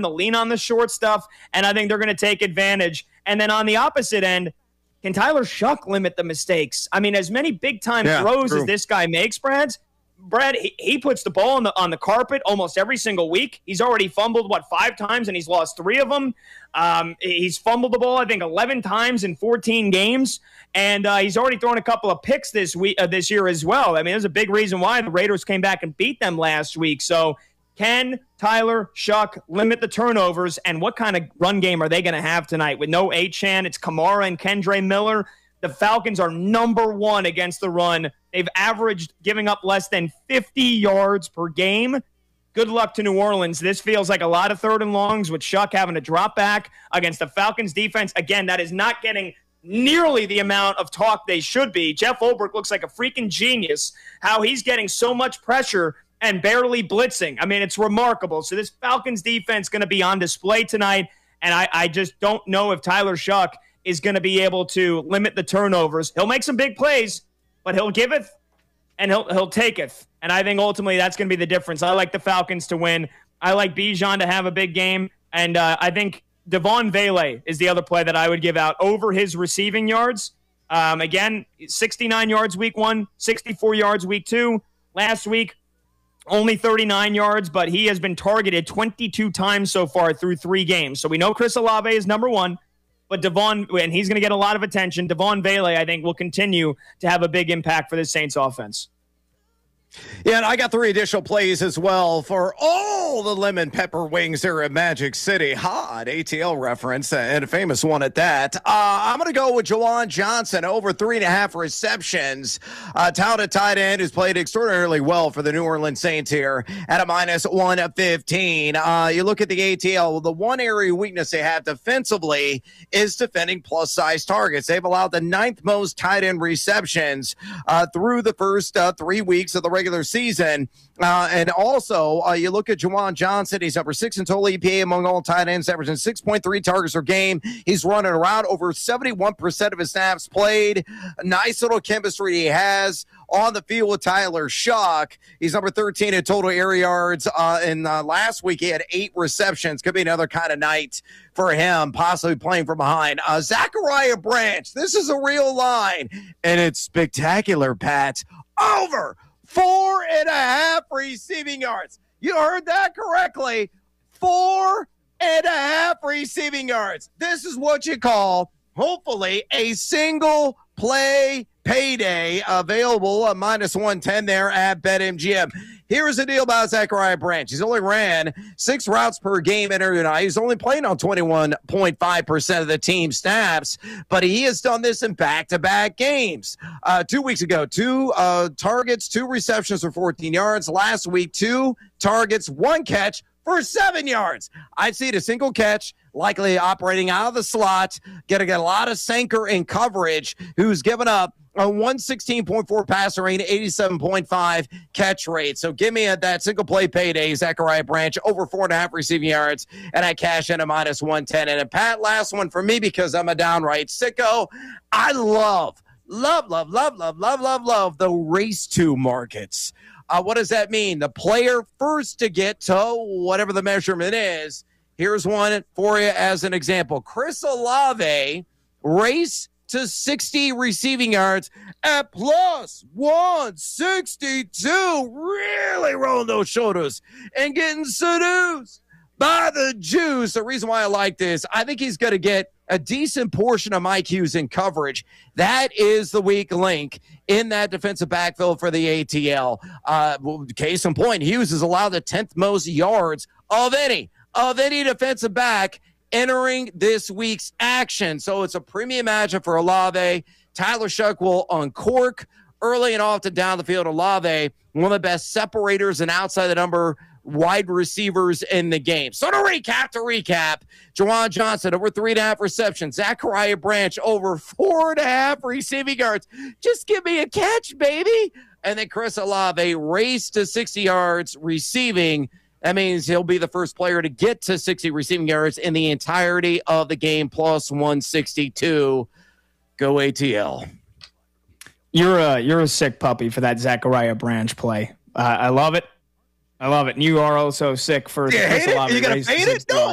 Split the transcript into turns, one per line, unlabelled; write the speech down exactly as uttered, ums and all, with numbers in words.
to lean on the short stuff, and I think they're going to take advantage. And then on the opposite end, can Tyler Shuck limit the mistakes? I mean, as many big-time yeah, throws true. as this guy makes, Brad, Brad, he, he puts the ball on the on the carpet almost every single week. He's already fumbled, what, five times, and he's lost three of them. Um, he's fumbled the ball, I think, eleven times in fourteen games, and uh, he's already thrown a couple of picks this week, uh, this year as well. I mean, there's a big reason why the Raiders came back and beat them last week. So can Tyler Shuck limit the turnovers, and what kind of run game are they going to have tonight? With no Achane, it's Kamara and Kendre Miller. The Falcons are number one against the run. They've averaged giving up less than fifty yards per game. Good luck to New Orleans. This feels like a lot of third and longs with Shuck having to drop back against the Falcons defense. Again, that is not getting nearly the amount of talk they should be. Jeff Ulbrich looks like a freaking genius, how he's getting so much pressure and barely blitzing. I mean, it's remarkable. So this Falcons defense is going to be on display tonight, and I, I just don't know if Tyler Shuck is going to be able to limit the turnovers. He'll make some big plays, but he'll giveth and he'll he'll taketh. And I think ultimately that's going to be the difference. I like the Falcons to win. I like Bijan to have a big game. And uh, I think Devon Vele is the other play that I would give out over his receiving yards. Um, again, sixty-nine yards week one, sixty-four yards week two. Last week, only thirty-nine yards, but he has been targeted twenty-two times so far through three games. So we know Chris Olave is number one. But Devon, and he's going to get a lot of attention. Devon Vele, I think, will continue to have a big impact for the Saints offense.
Yeah, and I got three additional plays as well for all the lemon pepper wings here at Magic City. Hot A T L reference and a famous one at that. Uh, I'm going to go with Juwan Johnson over three and a half receptions. Uh, talented tight end who's played extraordinarily well for the New Orleans Saints here at a minus one fifteen. Uh, you look at the A T L, the one area weakness they have defensively is defending plus size targets. They've allowed the ninth most tight end receptions uh, through the first uh, three weeks of the regular season. Uh, and also, uh, you look at Juwan Johnson, he's number six in total E P A among all tight ends, averaging six point three targets per game. He's running around over seventy-one percent of his snaps played. A nice little chemistry he has on the field with Tyler Shuck. He's number thirteen in total air yards. Uh, and uh, last week, he had eight receptions. Could be another kind of night for him, possibly playing from behind. Uh, Zachariah Branch, this is a real line, and it's spectacular, Pat. Over Four and a half receiving yards. You heard that correctly. Four and a half receiving yards. This is what you call, hopefully, a single play payday available at minus one ten there at BetMGM. Here's the deal about Zachariah Branch. He's only ran six routes per game in tonight. He's only playing on twenty-one point five percent of the team snaps, but he has done this in back-to-back games. Uh, two weeks ago, two uh, targets, two receptions for fourteen yards. Last week, two targets, one catch for seven yards. I see it a single catch, likely operating out of the slot, going to get a lot of sinker in coverage, who's given up a one sixteen point four passer rate, eighty-seven point five catch rate. So give me a, that single play payday, Zachariah Branch, over four and a half receiving yards, and I cash in a minus one ten. And a Pat, last one for me because I'm a downright sicko. I love, love, love, love, love, love, love, love the race to markets. Uh, what does that mean? The player first to get to whatever the measurement is. Here's one for you as an example. Chris Olave, race to sixty receiving yards at plus one sixty-two. Really rolling those shoulders and getting seduced by the juice. The reason why I like this, I think he's going to get a decent portion of my Qs in coverage. That is the weak link in that defensive backfield for the A T L. Uh, case in point, Hughes has allowed the tenth most yards of any, of any defensive back entering this week's action. So it's a premium matchup for Olave. Tyler Shuck will uncork early and often down the field. Olave, one of the best separators and outside the number wide receivers in the game. So to recap, to recap, Juwan Johnson over three and a half receptions. Zachariah Branch over four and a half receiving yards. Just give me a catch, baby. And then Chris Olave race to sixty yards receiving. That means he'll be the first player to get to sixty receiving yards in the entirety of the game, plus one sixty-two. Go A T L.
You're a, you're a sick puppy for that Zachariah Branch play. Uh, I love it. I love it. And you are also sick for the Chris Olave.
You going to fade it? No.